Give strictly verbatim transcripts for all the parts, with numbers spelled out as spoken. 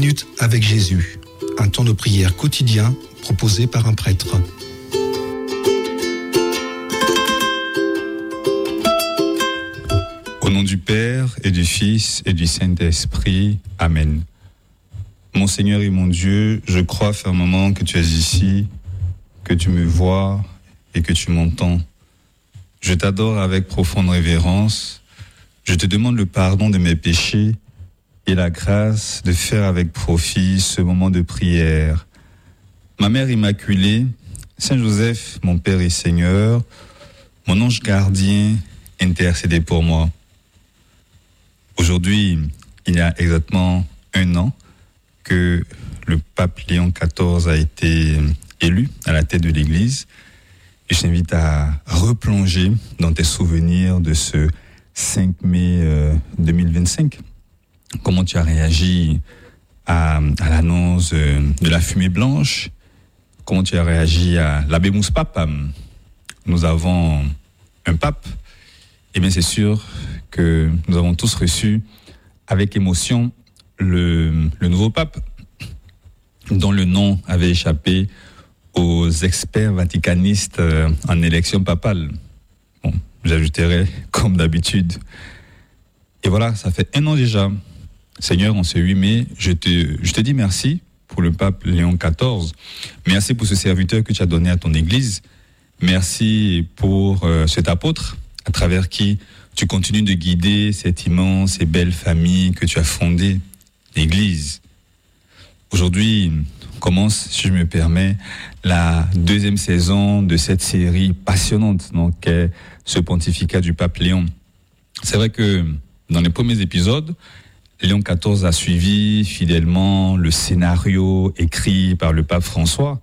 minutes avec Jésus, un temps de prière quotidien proposé par un prêtre. Au nom du Père et du Fils et du Saint-Esprit, Amen. Mon Seigneur et mon Dieu, je crois fermement que tu es ici, que tu me vois et que tu m'entends. Je t'adore avec profonde révérence. Je te demande le pardon de mes péchés et la grâce de faire avec profit ce moment de prière. Ma Mère Immaculée, Saint Joseph, mon Père et Seigneur, mon ange gardien, intercédez pour moi. Aujourd'hui, il y a exactement un an que le pape Léon quatorze a été élu à la tête de l'Église. Et je t'invite à replonger dans tes souvenirs de ce cinq mai deux mille vingt-cinq. Comment tu as réagi à, à l'annonce de la fumée blanche? Comment tu as réagi à l'Habemus Papam? Nous avons un pape. Et bien c'est sûr que nous avons tous reçu avec émotion le, le nouveau pape, dont le nom avait échappé aux experts vaticanistes en élection papale. Bon, j'ajouterai comme d'habitude. Et voilà, ça fait un an déjà. Seigneur, en ce huit mai, je te, je te dis merci pour le pape Léon quatorze. Merci pour ce serviteur que tu as donné à ton Église. Merci pour euh, cet apôtre à travers qui tu continues de guider cette immense et belle famille que tu as fondée, l'Église. Aujourd'hui, commence, si je me permets, la deuxième saison de cette série passionnante, donc, qu'est ce pontificat du pape Léon. C'est vrai que dans les premiers épisodes, Léon quatorze a suivi fidèlement le scénario écrit par le pape François,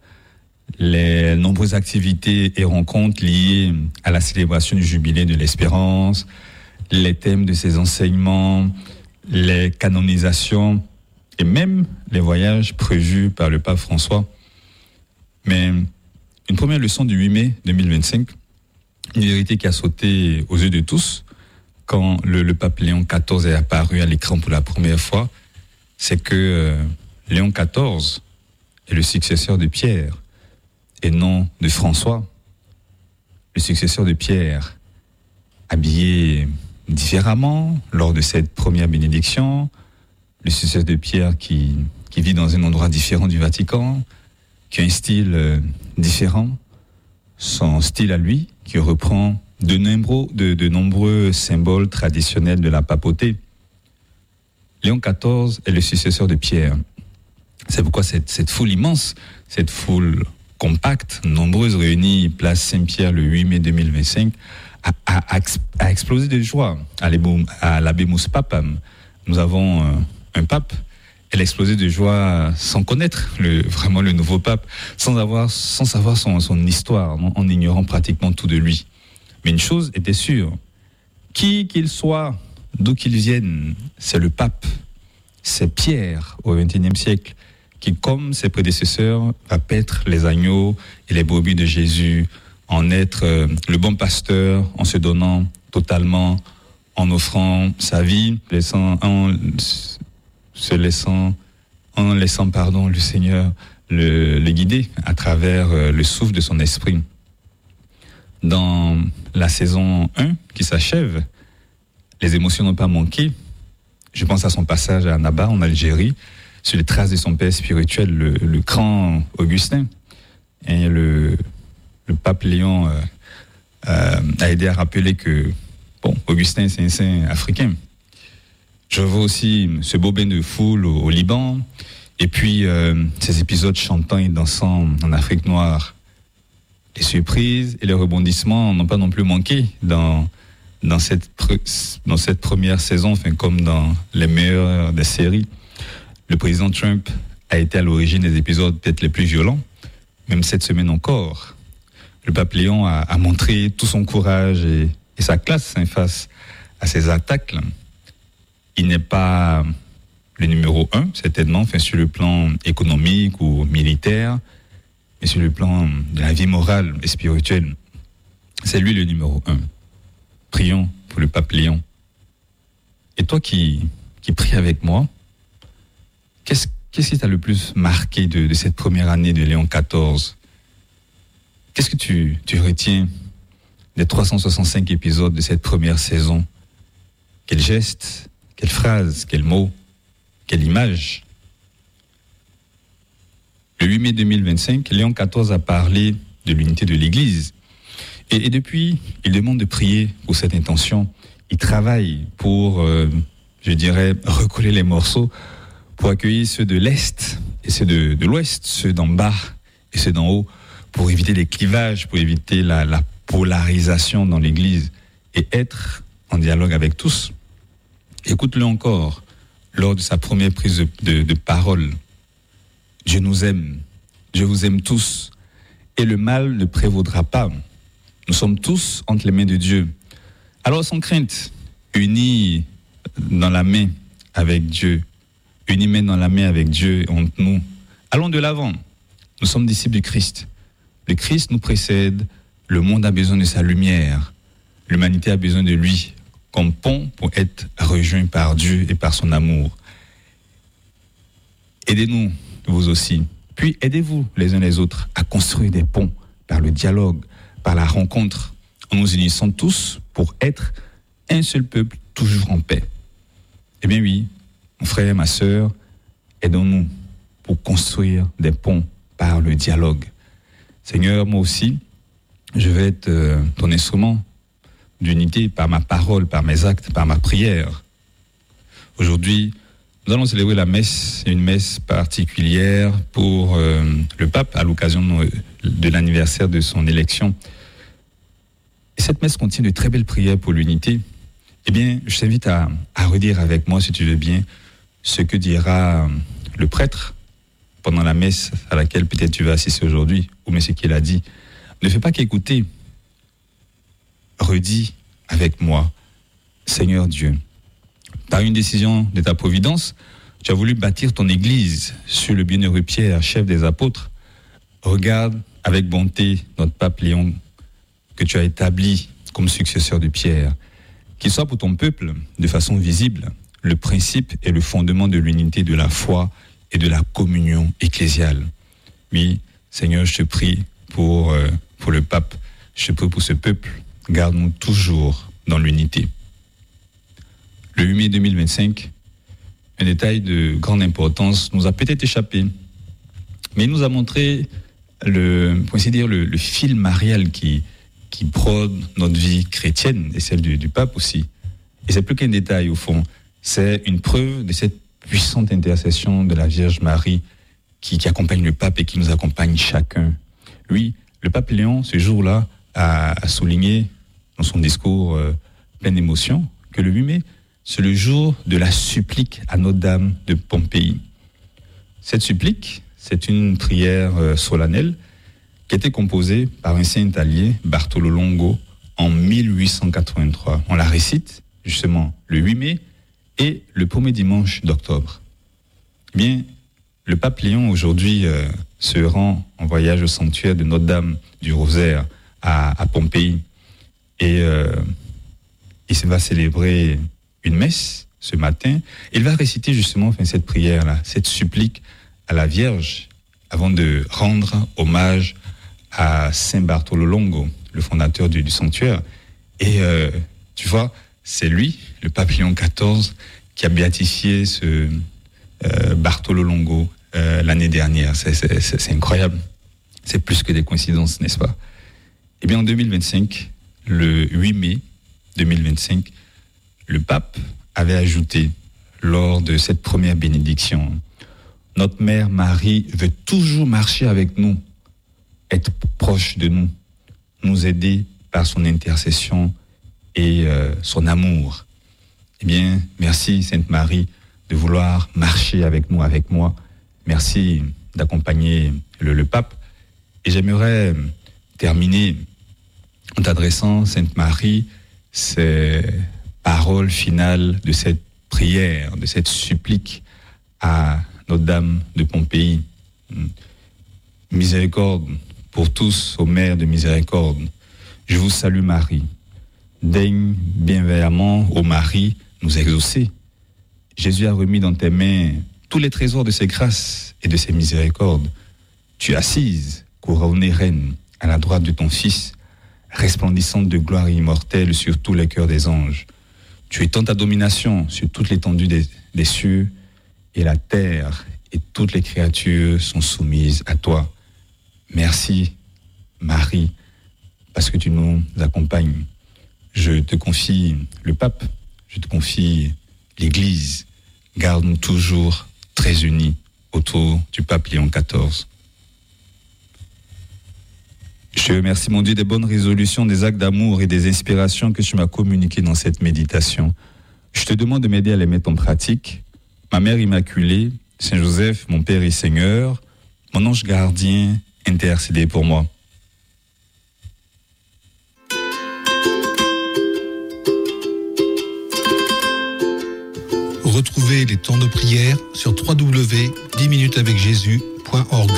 les nombreuses activités et rencontres liées à la célébration du jubilé de l'Espérance, les thèmes de ses enseignements, les canonisations et même les voyages prévus par le pape François. Mais une première leçon du huit mai deux mille vingt-cinq, une vérité qui a sauté aux yeux de tous quand le, le pape Léon quatorze est apparu à l'écran pour la première fois, c'est que euh, Léon quatorze est le successeur de Pierre et non de François. Le successeur de Pierre, habillé différemment lors de cette première bénédiction, le successeur de Pierre qui, qui vit dans un endroit différent du Vatican, qui a un style euh, différent, son style à lui, qui reprend de nombreux, de, de nombreux symboles traditionnels de la papauté. Léon quatorze est le successeur de Pierre. C'est pourquoi cette, cette foule immense, cette foule compacte, nombreuse, réunie place Saint-Pierre le huit mai deux mille vingt-cinq, a, a, a explosé de joie à l'Habemus Papam. Nous avons euh, un pape. Elle a explosé de joie sans connaître le, vraiment le nouveau pape, sans avoir, sans savoir son, son histoire, non, en ignorant pratiquement tout de lui. Mais une chose était sûre, qui qu'il soit, d'où qu'il vienne, c'est le pape, c'est Pierre au vingt et unième siècle, qui, comme ses prédécesseurs, va paître les agneaux et les brebis de Jésus, en être euh, le bon pasteur, en se donnant totalement, en offrant sa vie, laissant, en se laissant, en laissant, pardon, le Seigneur le, le guider à travers euh, le souffle de son esprit. Dans la saison un qui s'achève, les émotions n'ont pas manqué. Je pense à son passage à Annaba, en Algérie, sur les traces de son père spirituel, le, le grand Augustin. Et le, le pape Léon euh, euh, a aidé à rappeler que, bon, Augustin, c'est un saint africain. Je vois aussi ce beau bain de foule au, au Liban, et puis euh, ces épisodes chantant et dansant en Afrique noire. Les surprises et les rebondissements n'ont pas non plus manqué dans, dans, cette, dans cette première saison, enfin, comme dans les meilleures des séries. Le président Trump a été à l'origine des épisodes peut-être les plus violents, même cette semaine encore. Le pape Léon a, a montré tout son courage et, et sa classe hein, face à ces attaques. Là. Il n'est pas le numéro un, certainement, enfin, sur le plan économique ou militaire, mais sur le plan de la vie morale et spirituelle. C'est lui le numéro un. Prions pour le pape Léon. Et toi qui, qui pries avec moi, qu'est-ce, qu'est-ce qui t'a le plus marqué de, de cette première année de Léon quatorze? Qu'est-ce que tu, tu retiens des trois cent soixante-cinq épisodes de cette première saison? Quel geste, quelle phrase, quel mot, quelle image? Le huit mai deux mille vingt-cinq, Léon quatorze a parlé de l'unité de l'Église. Et, et depuis, il demande de prier pour cette intention. Il travaille pour, euh, je dirais, recoller les morceaux pour accueillir ceux de l'Est et ceux de, de l'Ouest, ceux d'en bas et ceux d'en haut, pour éviter les clivages, pour éviter la, la polarisation dans l'Église et être en dialogue avec tous. Écoute-le encore lors de sa première prise de, de, de parole. Dieu nous aime, Dieu vous aime tous, et le mal ne prévaudra pas. Nous sommes tous entre les mains de Dieu. Alors sans crainte, unis dans la main avec Dieu, unis main dans la main avec Dieu entre nous, allons de l'avant. Nous sommes disciples du Christ. Le Christ nous précède, le monde a besoin de sa lumière, l'humanité a besoin de lui comme pont pour être rejoint par Dieu et par son amour. Aidez-nous, vous aussi. Puis aidez-vous les uns les autres à construire des ponts par le dialogue, par la rencontre, en nous unissant tous pour être un seul peuple toujours en paix. Eh bien oui, mon frère, ma sœur, aidons-nous pour construire des ponts par le dialogue. Seigneur, moi aussi, je vais être euh, ton instrument d'unité par ma parole, par mes actes, par ma prière. Aujourd'hui, nous allons célébrer la messe, une messe particulière pour euh, le pape à l'occasion de, de l'anniversaire de son élection. Et cette messe contient de très belles prières pour l'unité. Eh bien, je t'invite à, à redire avec moi, si tu veux bien, ce que dira le prêtre pendant la messe à laquelle peut-être tu vas assister aujourd'hui, ou mais ce qu'il a dit. Ne fais pas qu'écouter. Redis avec moi, Seigneur Dieu, par une décision de ta providence, tu as voulu bâtir ton église sur le bienheureux Pierre, chef des apôtres. Regarde avec bonté notre pape Léon, que tu as établi comme successeur de Pierre, qu'il soit pour ton peuple, de façon visible, le principe et le fondement de l'unité de la foi et de la communion ecclésiale. Oui, Seigneur, je te prie pour, euh, pour le pape, je te prie pour ce peuple, garde-nous toujours dans l'unité. Le huit mai deux mille vingt-cinq, un détail de grande importance nous a peut-être échappé, mais il nous a montré le, pour ainsi dire, le, le fil marial qui, qui brode notre vie chrétienne et celle du, du pape aussi. Et c'est plus qu'un détail au fond, c'est une preuve de cette puissante intercession de la Vierge Marie qui, qui accompagne le pape et qui nous accompagne chacun. Lui, le pape Léon, ce jour-là, a, a souligné dans son discours euh, plein d'émotion que le huit mai, c'est le jour de la supplique à Notre-Dame de Pompéi. Cette supplique, c'est une prière euh, solennelle qui a été composée par un saint italien, Bartolo Longo, en mille huit cent quatre-vingt-trois. On la récite justement le huit mai et le premier dimanche d'octobre. Eh bien, le pape Léon aujourd'hui euh, se rend en voyage au sanctuaire de Notre-Dame du Rosaire à, à Pompéi et euh, il va célébrer une messe ce matin. Il va réciter justement enfin, cette prière-là, cette supplique à la Vierge avant de rendre hommage à Saint Bartolo Longo, le fondateur du, du sanctuaire. Et euh, tu vois, c'est lui, le pape Léon quatorze, qui a béatifié ce euh, Bartolo Longo euh, l'année dernière. C'est, c'est, c'est, c'est incroyable. C'est plus que des coïncidences, n'est-ce pas? Eh bien, en deux mille vingt-cinq, le huit mai deux mille vingt-cinq, le pape avait ajouté, lors de cette première bénédiction, « Notre mère Marie veut toujours marcher avec nous, être proche de nous, nous aider par son intercession et euh, son amour. » Eh bien, merci Sainte Marie de vouloir marcher avec nous, avec moi. Merci d'accompagner le, le pape. Et j'aimerais terminer en t'adressant, Sainte Marie, ces paroles finales de cette prière, de cette supplique à Notre-Dame de Pompéi. Miséricorde pour tous, ô Mère de miséricorde. Je vous salue Marie. Daigne bienveillamment, ô Marie, nous exaucer. Jésus a remis dans tes mains tous les trésors de ses grâces et de ses miséricordes. Tu es assise, couronnée reine, à la droite de ton Fils, resplendissante de gloire immortelle sur tous les cœurs des anges. Tu étends ta domination sur toute l'étendue des, des cieux, et la terre et toutes les créatures sont soumises à toi. Merci, Marie, parce que tu nous accompagnes. Je te confie le pape, je te confie l'Église. Garde-nous toujours très unis autour du pape Léon quatorze. Je remercie mon Dieu des bonnes résolutions, des actes d'amour et des inspirations que tu m'as communiquées dans cette méditation. Je te demande de m'aider à les mettre en pratique. Ma Mère Immaculée, Saint Joseph, mon Père et Seigneur, mon ange gardien, intercédez pour moi. Retrouvez les temps de prière sur w w w point dix minutes avec jésus point org.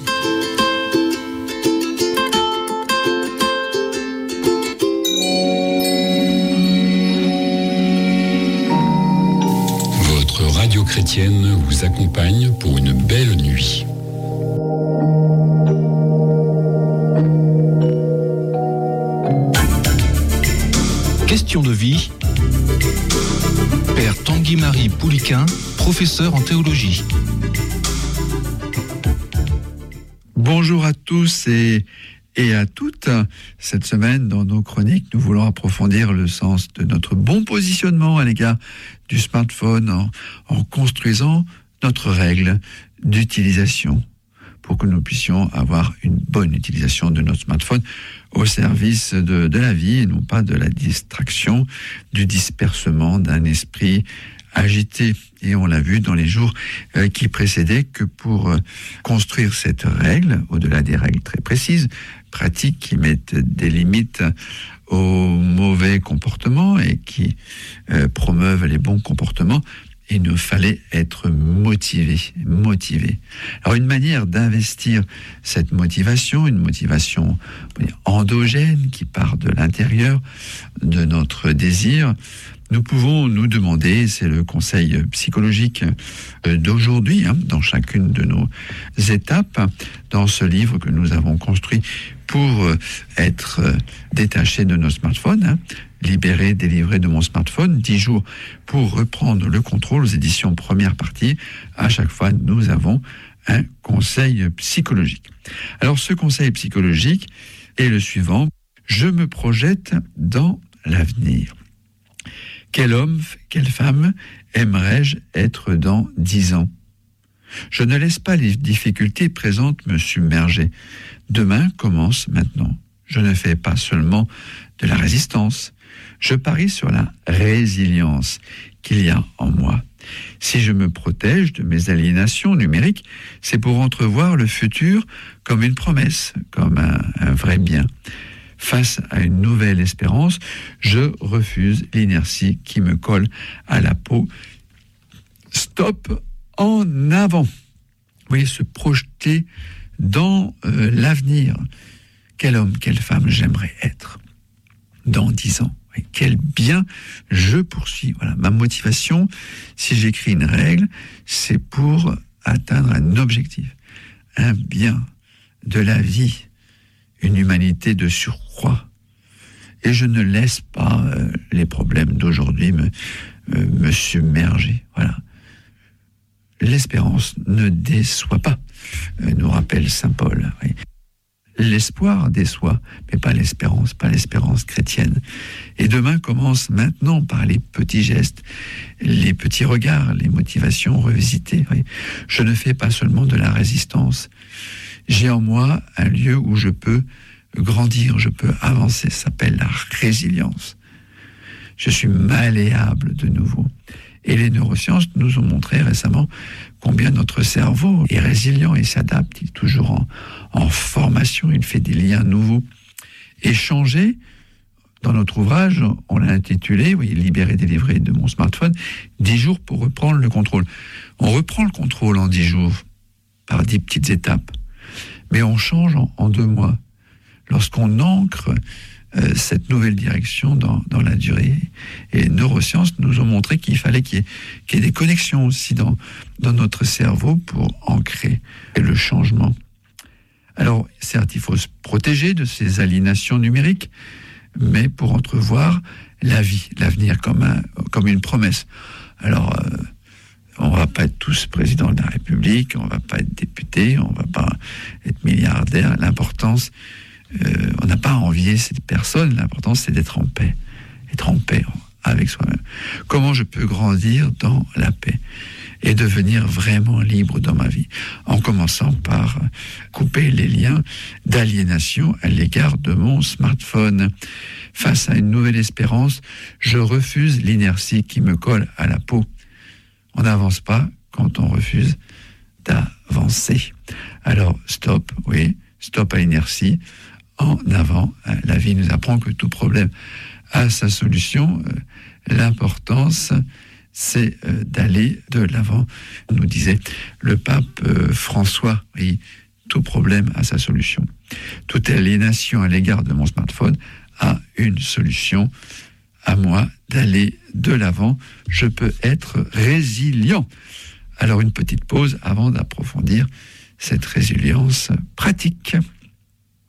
Votre radio chrétienne vous accompagne pour une belle nuit. Question de vie. Père Tanguy-Marie Pouliquin, professeur en théologie. Bonjour à tous et, et à toutes. Cette semaine, dans nos chroniques, nous voulons approfondir le sens de notre bon positionnement à l'égard du smartphone en, en construisant notre règle d'utilisation pour que nous puissions avoir une bonne utilisation de notre smartphone au service de, de la vie et non pas de la distraction, du dispersement d'un esprit agité. Et on l'a vu dans les jours euh, qui précédaient que pour euh, construire cette règle, au-delà des règles très précises, pratiques qui mettent des limites aux mauvais comportements et qui euh, promeuvent les bons comportements, il nous fallait être motivé, motivé. Alors une manière d'investir cette motivation, une motivation endogène qui part de l'intérieur de notre désir, nous pouvons nous demander, c'est le conseil psychologique d'aujourd'hui, hein, dans chacune de nos étapes, dans ce livre que nous avons construit pour être détaché de nos smartphones, hein, libéré, délivré de mon smartphone, dix jours pour reprendre le contrôle aux éditions première partie. À chaque fois, nous avons un conseil psychologique. Alors, ce conseil psychologique est le suivant. Je me projette dans l'avenir. Quel homme, quelle femme aimerais-je être dans dix ans? Je ne laisse pas les difficultés présentes me submerger. Demain commence maintenant. Je ne fais pas seulement de la résistance. Je parie sur la résilience qu'il y a en moi. Si je me protège de mes aliénations numériques, c'est pour entrevoir le futur comme une promesse, comme un, un vrai bien. Face à une nouvelle espérance, je refuse l'inertie qui me colle à la peau. Stop, en avant. Vous voyez, se projeter dans euh, l'avenir. Quel homme, quelle femme j'aimerais être dans dix ans. Et quel bien je poursuis. Voilà, ma motivation, si j'écris une règle, c'est pour atteindre un objectif, un bien de la vie, une humanité de surcroît. Et je ne laisse pas euh, les problèmes d'aujourd'hui me, euh, me submerger. Voilà. L'espérance ne déçoit pas, euh, nous rappelle saint Paul. Oui. L'espoir déçoit, mais pas l'espérance, pas l'espérance chrétienne. Et demain commence maintenant par les petits gestes, les petits regards, les motivations revisitées. Oui. Je ne fais pas seulement de la résistance. J'ai en moi un lieu où je peux grandir, je peux avancer. Ça s'appelle la résilience. Je suis malléable de nouveau. Et les neurosciences nous ont montré récemment combien notre cerveau est résilient et s'adapte. Il est toujours en, en formation, il fait des liens nouveaux. Et changer, dans notre ouvrage, on l'a intitulé, oui, libéré, délivré de mon smartphone, dix jours pour reprendre le contrôle. On reprend le contrôle en dix jours, par dix petites étapes. Mais on change en, en deux mois. Lorsqu'on ancre euh, cette nouvelle direction dans, dans la durée. Et les neurosciences nous ont montré qu'il fallait qu'il y ait, qu'il y ait des connexions aussi dans, dans notre cerveau pour ancrer le changement. Alors, certes, il faut se protéger de ces aliénations numériques, mais pour entrevoir la vie, l'avenir comme, un, comme une promesse. Alors, euh, on ne va pas être tous président de la République, on ne va pas être député, on ne va pas être milliardaire. L'importance, euh, on n'a pas à envier cette personne, l'importance c'est d'être en paix, être en paix avec soi-même. Comment je peux grandir dans la paix et devenir vraiment libre dans ma vie, en commençant par couper les liens d'aliénation à l'égard de mon smartphone. Face à une nouvelle espérance, je refuse l'inertie qui me colle à la peau. On n'avance pas quand on refuse d'avancer. Alors, stop, oui, stop à l'inertie, en avant. La vie nous apprend que tout problème a sa solution. L'importance, c'est d'aller de l'avant, nous disait le pape François. Oui, tout problème a sa solution. Toute aliénation à l'égard de mon smartphone a une solution. À moi d'aller de l'avant, je peux être résilient. Alors une petite pause avant d'approfondir cette résilience pratique.